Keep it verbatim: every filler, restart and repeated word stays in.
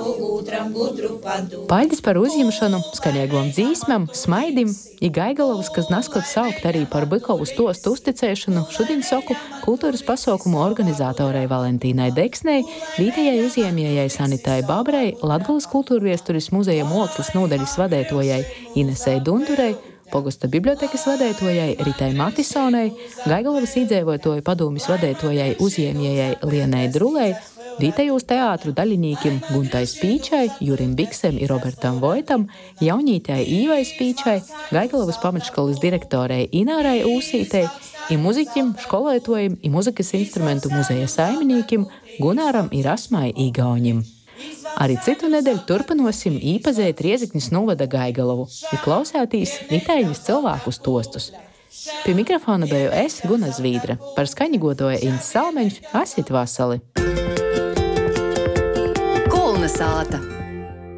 Paļdis par uzņemšanu, skaļīgom dzīsmam, smaidim, i Gaigalovas, kas naskot saukt arī par Bykovas tostu uzticēšanu, šodien soku kultūras pasaukumu organizatorai Valentīnai Deksnei, vītējai uzņēmējai Sanitai Babrei, Latgolas kultūrviesturis muzeja Mokslas nodaļas vadētojai Inesei Dundurei, Pogosta bibliotekas vadētojai Ritai Matisonai, Gaigalovas iedzīvotāju padūmis vadētojai uzņēmējai Lienai Drulei, vītējos teātru daļinīkim Guntai Spīčai, Jurim Biksem i Robertam Voitam, jaunītei Īvai Spīčai, Gaigalovas pamatškolas direktorei Inārai Ūsītei, i muziķim, školētojim i muzikas instrumentu muzeja saiminīkim Gunāram i Rasmai Igauņim. Arī citu nedēļu turpinosim īpazēt Rieziknis novada Gaigalovu i klausētīs itaiņas cilvēku stostus. Pie mikrofona beju es, Guna Zvīdra, par skaņu godoja Ints Salmeņš, Asit Vasali. Kulna sāta.